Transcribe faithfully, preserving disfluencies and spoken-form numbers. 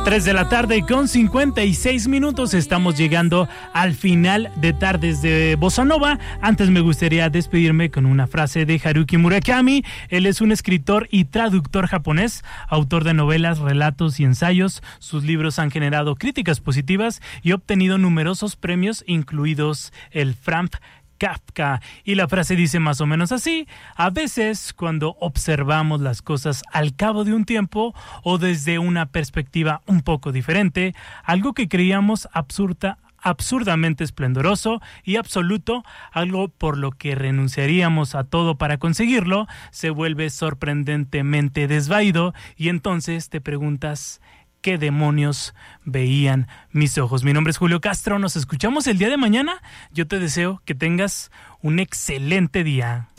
tres de la tarde con cincuenta y seis minutos. Estamos llegando al final de Tardes de Bossa Nova. Antes me gustaría despedirme con una frase de Haruki Murakami. Él es un escritor y traductor japonés, autor de novelas, relatos y ensayos. Sus libros han generado críticas positivas y obtenido numerosos premios, incluidos el Franz Kafka. Y la frase dice más o menos así: a veces, cuando observamos las cosas al cabo de un tiempo o desde una perspectiva un poco diferente, algo que creíamos absurda absurdamente esplendoroso y absoluto, algo por lo que renunciaríamos a todo para conseguirlo, se vuelve sorprendentemente desvaído, y entonces te preguntas: ¿qué demonios veían mis ojos? Mi nombre es Julio Castro, nos escuchamos el día de mañana. Yo te deseo que tengas un excelente día.